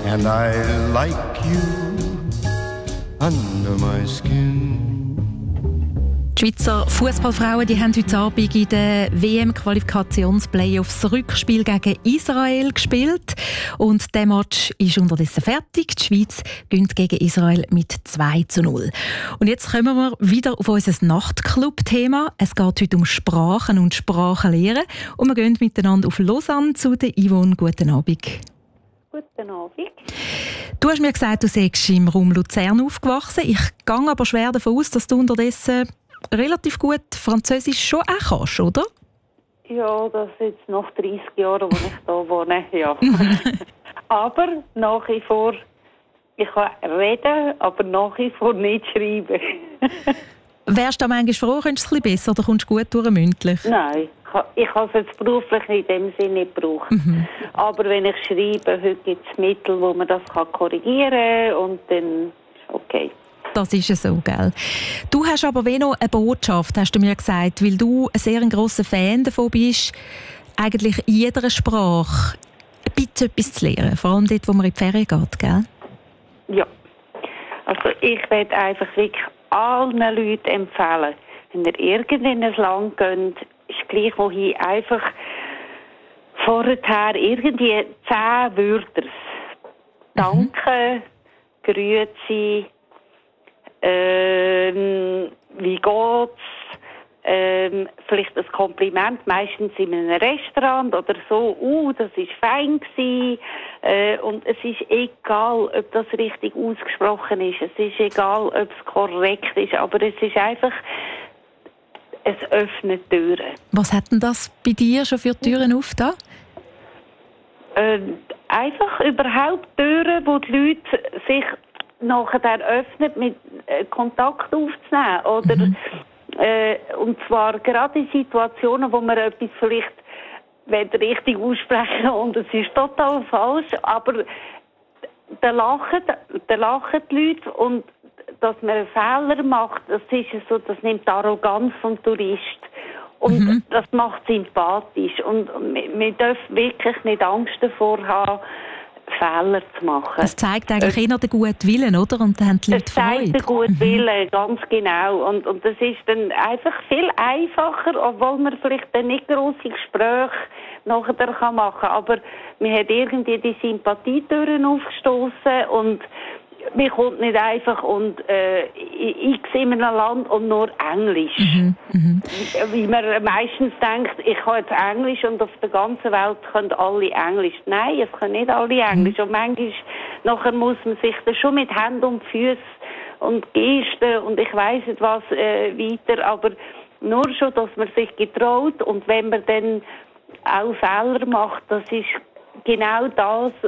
and I like you under my skin. Die Schweizer Fußballfrauen die haben heute Abend in den WM-Qualifikationsplayoffs das Rückspiel gegen Israel gespielt. Und der Match ist unterdessen fertig. Die Schweiz gewinnt gegen Israel mit 2:0. Und jetzt kommen wir wieder auf unser Nachtclub-Thema. Es geht heute um Sprachen und Sprachenlehren. Und wir gehen miteinander auf Lausanne zu der Yvonne. Guten Abend. Guten Abend. Du hast mir gesagt, du seist im Raum Luzern aufgewachsen. Ich gehe aber schwer davon aus, dass du unterdessen relativ gut Französisch schon auch kannst, oder? Ja, das ist jetzt nach 30 Jahren, wo ich hier wohne, ja. Aber nach wie vor, ich kann reden, aber nach wie vor nicht schreiben. Wärst du manchmal froh, könntest du es ein bisschen besser oder kommst du gut durch mündlich? Nein, ich kann es jetzt beruflich in dem Sinne nicht brauchen. Aber wenn ich schreibe, heute gibt es Mittel, wo man das korrigieren kann und dann okay. Das ist ja so, gell? Du hast aber noch eine Botschaft, hast du mir gesagt, weil du ein sehr grosser Fan davon bist, eigentlich in jeder Sprache ein bisschen etwas zu lernen, vor allem dort, wo man in die Ferien geht, gell? Ja, also ich werde einfach wirklich allen Leuten empfehlen, wenn ihr irgendein Land geht, ist gleich wohin, einfach vorher irgendwie 10 Wörter. Danke, Grüezi, wie geht's? Vielleicht ein Kompliment, meistens in einem Restaurant oder so. Das ist fein gewesen. Und es ist egal, ob das richtig ausgesprochen ist. Es ist egal, ob es korrekt ist. Aber es ist einfach, es öffnet Türen. Was hat denn das bei dir schon für Türen aufgetan? Einfach überhaupt Türen, wo die Leute sich nachher öffnet, mit Kontakt aufzunehmen. Oder, und zwar gerade in Situationen, wo man etwas vielleicht richtig aussprechen und es ist total falsch, aber da lachen die Leute und dass man einen Fehler macht, das ist so, das nimmt die Arroganz vom Tourist. Und das macht sympathisch. Und wir dürfen wirklich nicht Angst davor haben, Fehler zu machen. Das zeigt eigentlich eher den guten Willen, oder? Und dann haben die Leute Freude. Das zeigt den guten Willen, ganz genau. Und das ist dann einfach viel einfacher, obwohl man vielleicht dann nicht grosse Gespräche nachher machen kann. Aber man hat irgendwie die Sympathietüren aufgestoßen und man kommt nicht einfach und ich in einem Land und nur Englisch. Wie man meistens denkt, ich kann jetzt Englisch und auf der ganzen Welt können alle Englisch. Nein, es können nicht alle Englisch. Und manchmal nachher muss man sich dann schon mit Händen und Füßen und Gesten und ich weiss nicht was weiter, aber nur schon, dass man sich getraut und wenn man dann auch Fehler macht, das ist genau das,